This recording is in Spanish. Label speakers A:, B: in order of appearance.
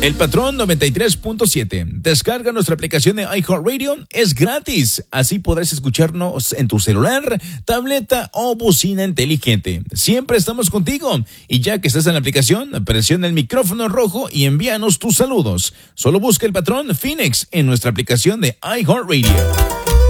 A: El Patrón 93.7. Descarga nuestra aplicación de iHeartRadio. Es gratis. Así podrás escucharnos en tu celular, tableta o bocina inteligente. Siempre estamos contigo. Y ya que estás en la aplicación, presiona el micrófono rojo y envíanos tus saludos. Solo busca El Patrón Phoenix en nuestra aplicación de iHeartRadio.